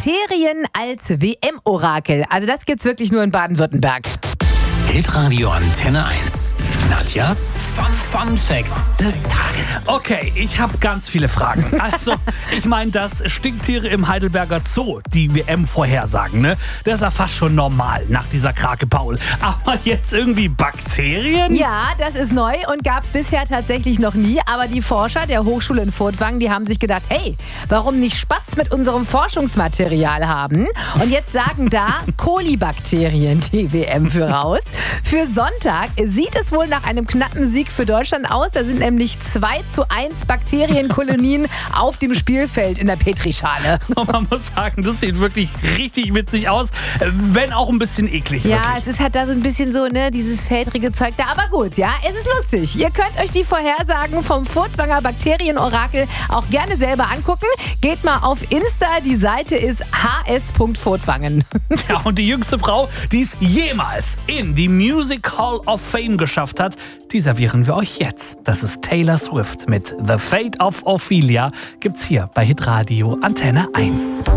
Bakterien als WM-Orakel. Also das gibt's wirklich nur in Baden-Württemberg. Hitradio Antenne 1. Nadjas Fun Fact des Tages. Okay, ich habe ganz viele Fragen. Also, ich meine, dass Stinktiere im Heidelberger Zoo die WM vorhersagen, ne? Das ist ja fast schon normal nach dieser Krake Paul. Aber jetzt irgendwie Bakterien? Ja, das ist neu und gab's bisher tatsächlich noch nie. Aber die Forscher der Hochschule in Furtwangen, die haben sich gedacht, hey, warum nicht Spaß mit unserem Forschungsmaterial haben? Und jetzt sagen da Kolibakterien die WM für raus. Für Sonntag sieht es wohl nach einem knappen Sieg für Deutschland aus. Da sind nämlich 2:1 Bakterienkolonien auf dem Spielfeld in der Petrischale. Und man muss sagen, das sieht wirklich richtig witzig aus, wenn auch ein bisschen eklig. Ja, wirklich. es ist halt da so ein bisschen so, ne, dieses fältrige Zeug da. Aber gut, ja, es ist lustig. Ihr könnt euch die Vorhersagen vom Furtwanger Bakterienorakel auch gerne selber angucken. Geht mal auf Insta, die Seite ist hs.furtwangen. Ja, und die jüngste Frau, die es jemals in die Music Hall of Fame geschafft hat, die servieren wir euch jetzt. Das ist Taylor Swift mit The Fate of Ophelia. Gibt's hier bei Hitradio Antenne 1.